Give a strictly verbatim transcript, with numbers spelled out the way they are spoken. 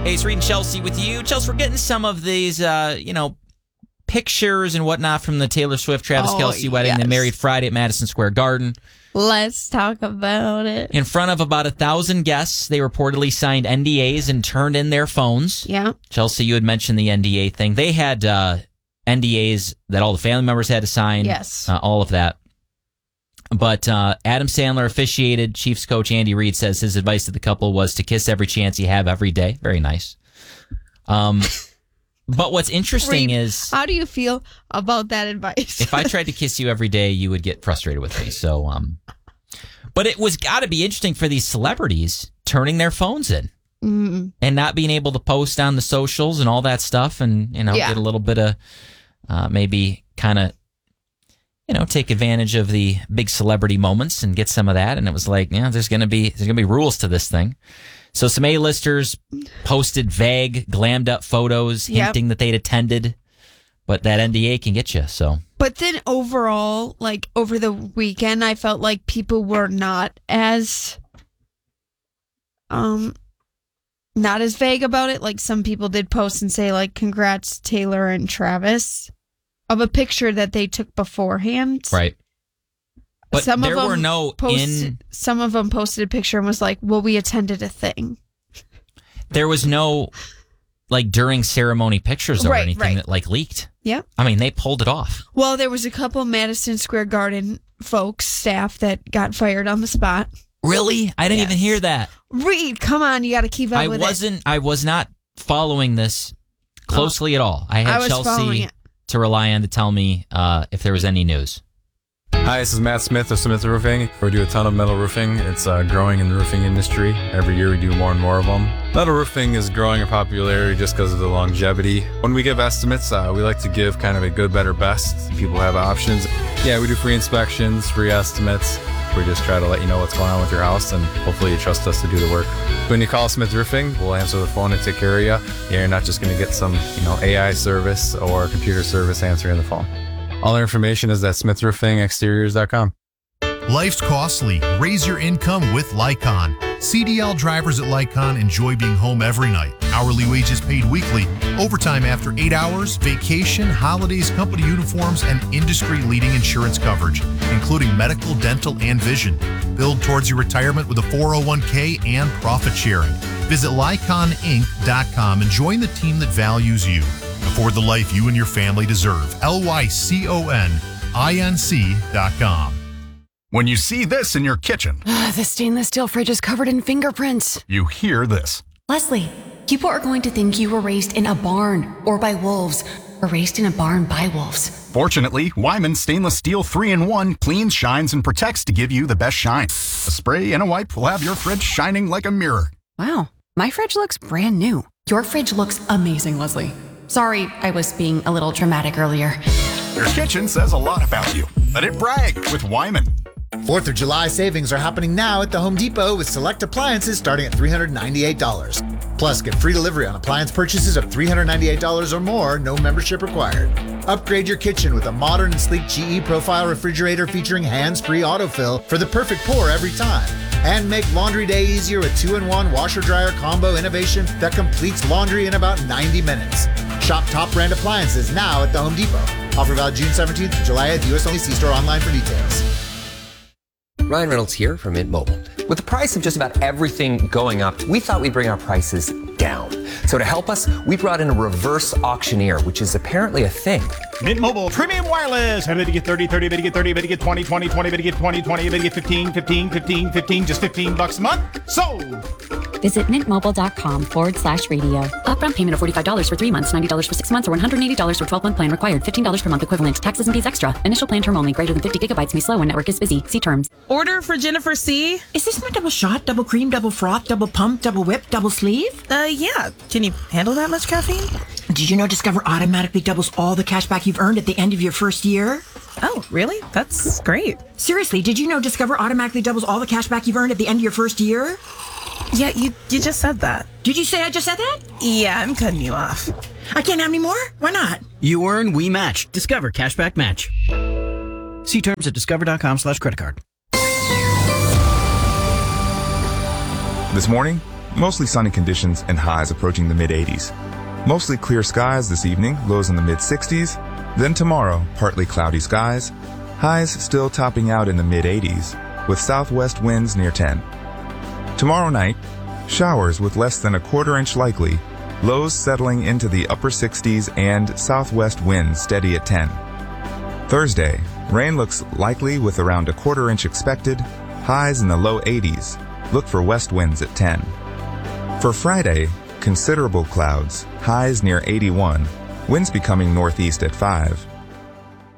Hey, it's Reed and Chelsea with you. Chelsea, we're getting some of these, uh, you know, pictures and whatnot from the Taylor Swift, Travis Oh, Kelce wedding. yes. They married Friday at Madison Square Garden. Let's talk about it. In front of about a thousand guests, they reportedly signed N D As and turned in their phones. Yeah. Chelsea, you had mentioned the N D A thing. They had uh, N D As that all the family members had to sign. Yes. Uh, all of that. But uh, Adam Sandler officiated. Chiefs coach Andy Reid says his advice to the couple was to kiss every chance you have every day. Very nice. Um, but what's interesting Reed, is... how do you feel about that advice? if I tried to kiss you every day, you would get frustrated with me. So, um, but it was got to be interesting for these celebrities turning their phones in Mm. and not being able to post on the socials and all that stuff, and you know, Yeah. get a little bit of uh, maybe kind of you know take advantage of the big celebrity moments and get some of that. And it was like, yeah, there's gonna be there's gonna be rules to this thing. So some A-listers posted vague, glammed up photos Yep. hinting that they'd attended. But that N D A can get you, so. But then overall, like over the weekend, I felt like people were not as, um, not as vague about it. Like some people did post and say like, congrats Taylor and Travis, of a picture that they took beforehand. Right. But some there of them were no posted, in... Some of them posted a picture and was like, well, we attended a thing. There was no, like, during ceremony pictures or Right, anything right. that, like, leaked. Yeah. I mean, they pulled it off. Well, there was a couple Madison Square Garden folks, staff that got fired on the spot. Really? I didn't Yes. even hear that. Reed, come on, you got to keep up I with wasn't, I was not following this closely at all. I had I was following Chelsea it. to rely on to tell me uh, if there was any news. Hi, this is Matt Smith of Smith Roofing. We do a ton of metal roofing. It's uh, growing in the roofing industry. Every year we do more and more of them. Metal roofing is growing in popularity just because of the longevity. When we give estimates, uh, we like to give kind of a good, better, best. People have options. Yeah, we do free inspections, free estimates. We just try to let you know what's going on with your house, and hopefully you trust us to do the work. When you call Smith Roofing, we'll answer the phone and take care of you. Yeah, you're not just going to get some, you know, A I service or computer service answering the phone. All our information is at smith roofing exteriors dot com. Life's costly. Raise your income with Lycon. C D L drivers at Lycon enjoy being home every night. Hourly wages paid weekly, overtime after eight hours, vacation, holidays, company uniforms, and industry-leading insurance coverage, including medical, dental, and vision. Build towards your retirement with a four oh one k and profit sharing. Visit lycon inc dot com and join the team that values you. Afford the life you and your family deserve. L Y C O N I N C dot com. When you see this in your kitchen, The stainless steel fridge is covered in fingerprints. you hear this. Leslie, people are going to think you were raised in a barn or by wolves, or raised in a barn by wolves. Fortunately, Wyman Stainless Steel three in one cleans, shines, and protects to give you the best shine. A spray and a wipe will have your fridge shining like a mirror. Wow, my fridge looks brand new. Your fridge looks amazing, Leslie. Sorry, I was being a little dramatic earlier. Your kitchen says a lot about you. Let it brag with Wyman. Fourth of July savings are happening now at the Home Depot with select appliances starting at three hundred ninety-eight dollars. Plus, get free delivery on appliance purchases of three hundred ninety-eight dollars or more, no membership required. Upgrade your kitchen with a modern and sleek G E Profile refrigerator featuring hands-free autofill for the perfect pour every time. And make laundry day easier with two in one washer-dryer combo innovation that completes laundry in about ninety minutes. Shop top brand appliances now at the Home Depot. Offer valid June seventeenth to July eighth. U S only. See store online for details. Ryan Reynolds here from Mint Mobile. With the price of just about everything going up, we thought we'd bring our prices down. So to help us, we brought in a reverse auctioneer, which is apparently a thing. Mint Mobile Premium Wireless. How to get thirty, thirty, to get thirty, to get twenty, twenty, twenty, to get twenty, twenty, to get fifteen, fifteen, fifteen, fifteen, just fifteen bucks a month. Sold. Visit mintmobile.com forward slash radio. Upfront payment of forty-five dollars for three months, ninety dollars for six months, or one hundred eighty dollars for twelve-month plan required. fifteen dollars per month equivalent. Taxes and fees extra. Initial plan term only. Greater than fifty gigabytes may slow when network is busy. See terms. Order for Jennifer C. Is this my double shot, double cream, double froth, double pump, double whip, double sleeve? Uh, yeah. Can you handle that much caffeine? Did you know Discover automatically doubles all the cash back you've earned at the end of your first year? Oh, really? That's great. Seriously, did you know Discover automatically doubles all the cash back you've earned at the end of your first year? Yeah, you you just said that. Did you say I just said that? Yeah, I'm cutting you off. I can't have any more? Why not? You earn, we match. Discover Cashback Match. See terms at discover.com slash credit card. This morning, Mostly sunny conditions and highs approaching the mid eighties. Mostly clear skies this evening, lows in the mid sixties. Then tomorrow, partly cloudy skies. Highs still topping out in the mid eighties, with southwest winds near ten. Tomorrow night, showers with less than a quarter inch likely, lows settling into the upper sixties and southwest winds steady at ten. Thursday, rain looks likely with around a quarter inch expected, highs in the low eighties, look for west winds at ten. For Friday, considerable clouds, highs near eighty-one, winds becoming northeast at five.